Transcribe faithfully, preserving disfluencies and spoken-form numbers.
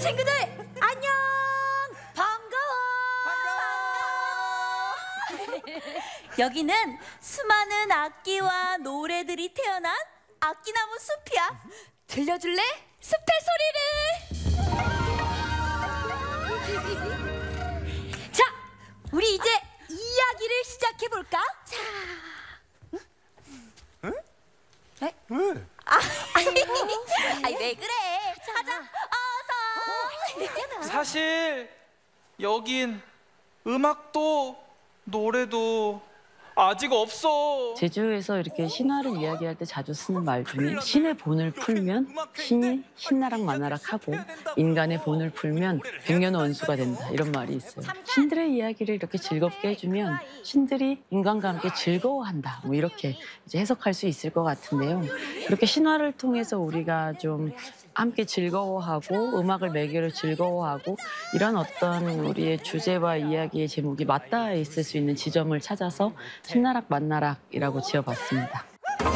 친구들 안녕. 반가워. 반가워. 여기는 수많은 악기와 노래들이 태어난 악기나무 숲이야. 들려줄래? 숲의 소리를. 자, 우리 이제 이야기를 시작해 볼까? 자. 응? 응? 왜? 아, 아이 왜 그래? 하자. 어서. 사실 여긴 음악도 노래도 아직 없어. 제주에서 이렇게 신화를 이야기할 때 자주 쓰는 말 중에 신의 본을 풀면 신이 신나락 만나락 하고 인간의 본을 풀면 백년 원수가 된다 이런 말이 있어요. 신들의 이야기를 이렇게 즐겁게 해주면 신들이 인간과 함께 즐거워한다 뭐 이렇게 이제 해석할 수 있을 것 같은데요. 이렇게 신화를 통해서 우리가 좀 함께 즐거워하고 음악을 매개로 즐거워하고 이런 어떤 우리의 주제와 이야기의 제목이 맞닿아 있을 수 있는 지점을 찾아서 신나락 만나락이라고 지어봤습니다.